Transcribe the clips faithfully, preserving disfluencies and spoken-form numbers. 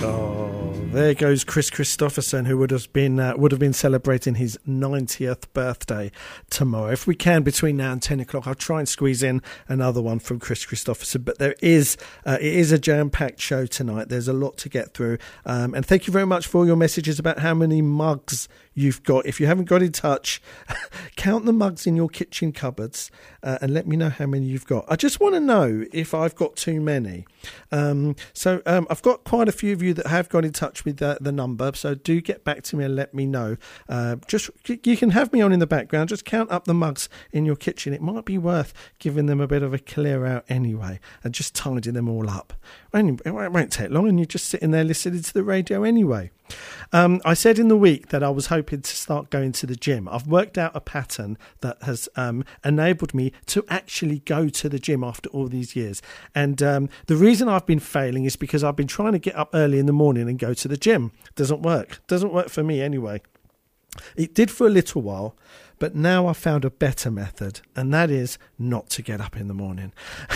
Oh, there goes Chris Christopherson, who would have been uh, would have been celebrating his ninetieth birthday tomorrow. If we can, between now and ten o'clock, I'll try and squeeze in another one from Chris Christopherson. But there is uh, it is a jam-packed show tonight. There's a lot to get through. Um, and thank you very much for all your messages about how many mugs you've got. If you haven't got in touch, count the mugs in your kitchen cupboards uh, and let me know how many you've got. I just want to know if I've got too many. Um, so um, I've got quite a few of you that have got in touch with the, the number, so do get back to me and let me know. Uh, just you can have me on in the background. Just count up the mugs in your kitchen. It might be worth giving them a bit of a clear out anyway and just tidying them all up. It won't take long, and you're just sitting there listening to the radio anyway. Um, I said in the week that I was hoping to start going to the gym. I've worked out a pattern that has um, enabled me to actually go to the gym after all these years. And um, the reason I've been failing is because I've been trying to get up early in the morning and go to the gym. Doesn't work. Doesn't work for me anyway. It did for a little while, but now I've found a better method, and that is not to get up in the morning.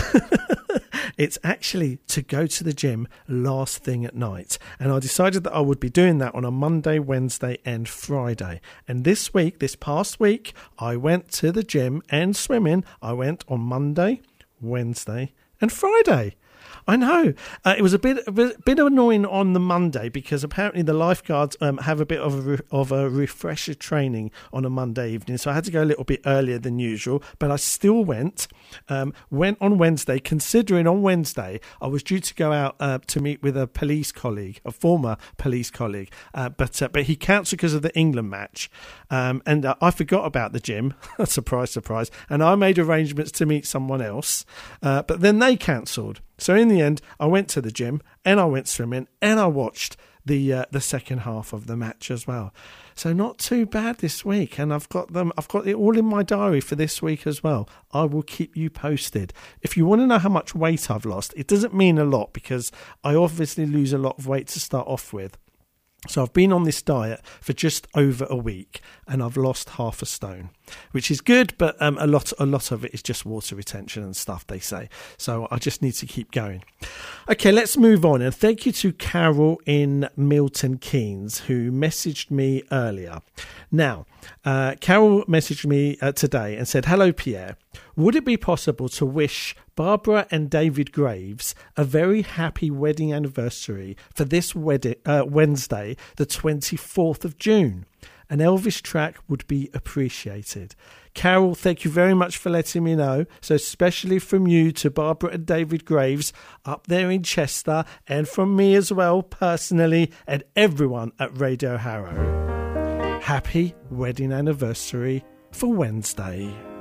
It's actually to go to the gym last thing at night. And I decided that I would be doing that on a Monday, Wednesday and Friday. And this week, this past week, I went to the gym and swimming. I went on Monday, Wednesday and Friday. I know. Uh, it was a bit, a bit bit annoying on the Monday because apparently the lifeguards um, have a bit of a, re- of a refresher training on a Monday evening. So I had to go a little bit earlier than usual, but I still went. Um, went on Wednesday, considering on Wednesday I was due to go out uh, to meet with a police colleague, a former police colleague, uh, but uh, but he cancelled because of the England match. Um, and uh, I forgot about the gym. Surprise, surprise. And I made arrangements to meet someone else, uh, but then they cancelled. So in the end, I went to the gym and I went swimming and I watched the uh, the second half of the match as well. So not too bad this week, and I've got them. I've got it all in my diary for this week as well. I will keep you posted. If you want to know how much weight I've lost, it doesn't mean a lot because I obviously lose a lot of weight to start off with. So I've been on this diet for just over a week and I've lost half a stone, which is good, but um, a lot a lot of it is just water retention and stuff, they say. So I just need to keep going. Okay, let's move on. And thank you to Carol in Milton Keynes who messaged me earlier. Now, uh, Carol messaged me uh, today and said, "Hello, Pierre. Would it be possible to wish Barbara and David Graves a very happy wedding anniversary for this wedding, uh, Wednesday, the twenty-fourth of June? An Elvis track would be appreciated." Carol, thank you very much for letting me know. So especially from you to Barbara and David Graves up there in Chester, and from me as well personally, and everyone at Radio Harrow. Happy wedding anniversary for Wednesday.